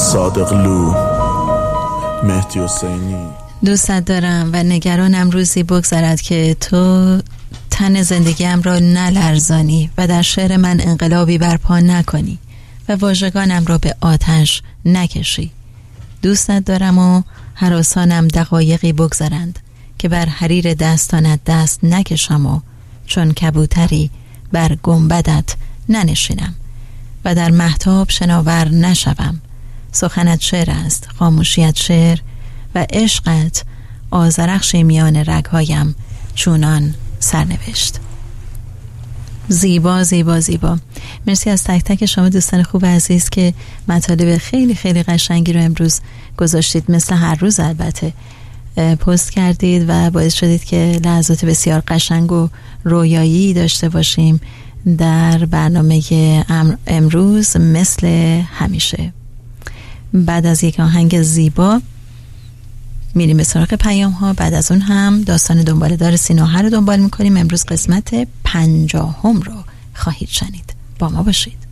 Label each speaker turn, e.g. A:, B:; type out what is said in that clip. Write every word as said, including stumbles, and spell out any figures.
A: صادق لو، مهدی حسینی.
B: دوستت دارم و نگرانم روزی بگذرد که تو تن زندگیم را نلرزانی و در شعر من انقلابی برپا نکنی و واژگانم را به آتش نکشی. دوستت دارم و هراسانم دقایقی بگذرند که بر حریر دستانت دست نکشم و چون کبوتری بر گنبدت ننشینم و در مهتاب شناور نشوم. سخنت شعر است، خاموشیت شعر و عشقت آذرخشی میان رگهایم چونان سرنوشت. زیبا زیبا زیبا. مرسی از تک تک شما دوستان خوب عزیز که مطالب خیلی خیلی قشنگی رو امروز گذاشتید، مثل هر روز البته پست کردید و باعث شدید که لحظات بسیار قشنگ و رویایی داشته باشیم در برنامه امروز مثل همیشه. بعد از یک آهنگ زیبا میریم به سراغ پیام ها. بعد از اون هم داستان دنباله دار سیناها رو دنبال میکنیم. امروز قسمت پنجاهم رو خواهید شنید. با ما باشید.